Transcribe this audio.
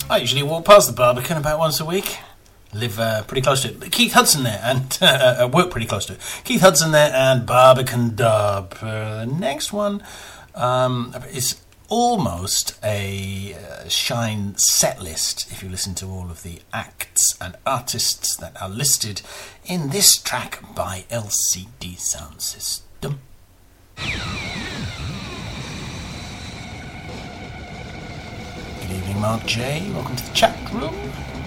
I usually walk past the Barbican about once a week. Live pretty close to it. Keith Hudson there, and work pretty close to it. Keith Hudson there, and Barbican Dub. The next one is almost a Shine set list if you listen to all of the acts and artists that are listed in this track by LCD Sound System. Good evening, Mark J. Welcome to the chat room.